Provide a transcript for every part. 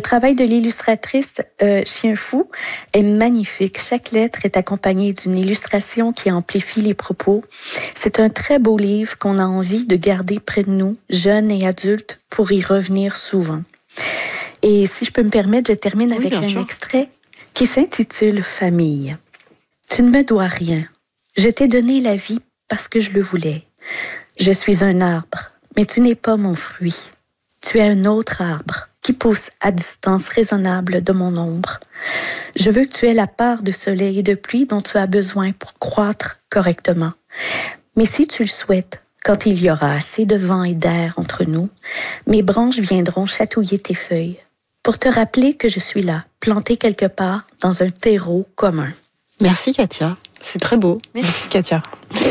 travail de l'illustratrice Chien Fou est magnifique. Chaque lettre est accompagnée d'une illustration qui amplifie les propos. C'est un très beau livre qu'on a envie de garder près de nous, jeunes et adultes, pour y revenir souvent. Et si je peux me permettre, je termine avec un extrait qui s'intitule « Famille ». Tu ne me dois rien. Je t'ai donné la vie parce que je le voulais. Je suis un arbre, mais tu n'es pas mon fruit. Tu es un autre arbre qui pousse à distance raisonnable de mon ombre. Je veux que tu aies la part de soleil et de pluie dont tu as besoin pour croître correctement. Mais si tu le souhaites, quand il y aura assez de vent et d'air entre nous, mes branches viendront chatouiller tes feuilles pour te rappeler que je suis là, plantée quelque part dans un terreau commun. Merci Katia, c'est très beau. Merci Katia.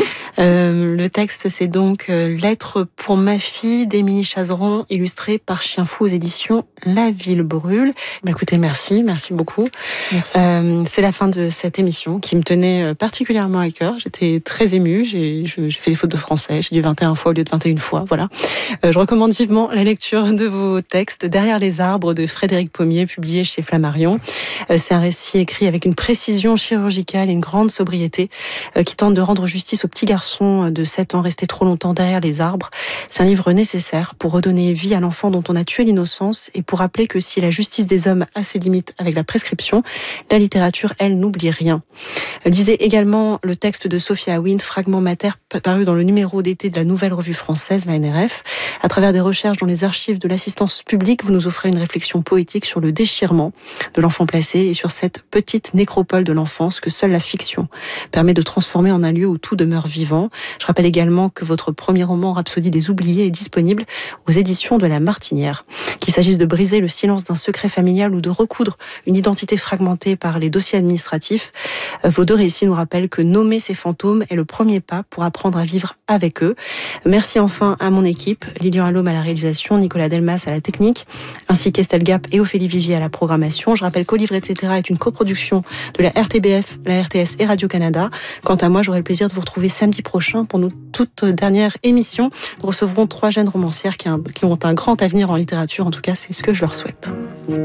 Le texte, c'est donc Lettre pour ma fille d'Émilie Chazeron, illustrée par Chien Fou aux éditions La Ville Brûle. Écoutez, merci beaucoup. Merci. C'est la fin de cette émission qui me tenait particulièrement à cœur. J'étais très émue, j'ai fait des fautes de français, j'ai dit 21 fois au lieu de 21 fois, voilà. Je recommande vivement la lecture de vos textes. Derrière les arbres de Frédéric Pommier, publié chez Flammarion. C'est un récit écrit avec une précision chirurgicale et une grande sobriété qui tente de rendre justice au petit garçon de 7 ans resté trop longtemps derrière les arbres. C'est un livre nécessaire pour redonner vie à l'enfant dont on a tué l'innocence et pour rappeler que si la justice des hommes a ses limites avec la prescription, la littérature, elle, n'oublie rien. Lisez également le texte de Sophia Aouin, Fragment Mater, paru dans le numéro d'été de la Nouvelle Revue Française, la NRF. À travers des recherches dans les archives de l'assistance publique, vous nous offrez une réflexion poétique sur le déchirement de l'enfant placé et sur cette petite nécropole de l'enfance que seule la fiction permet de transformer en un lieu où tout demeure vivant. Je rappelle également que votre premier roman, Rhapsodie des oubliés, est disponible aux éditions de La Martinière. Qu'il s'agisse de briser le silence d'un secret familial ou de recoudre une identité fragmentée par les dossiers administratifs, vos deux récits nous rappellent que nommer ces fantômes est le premier pas pour apprendre à vivre avec eux. Merci enfin à mon équipe, Lilian Allôme à la réalisation, Nicolas Delmas à la technique, ainsi qu'Estelle Gap et Ophélie Vivier à la programmation. Je rappelle qu'Au Livre, etc. est une coproduction de la RTBF, la RTS et Radio-Canada. Quant à moi, j'aurai le plaisir de vous retrouver samedi prochain pour notre toute dernière émission. Nous recevrons 3 jeunes romancières qui ont un grand avenir en littérature. En tout cas, c'est ce que je leur souhaite.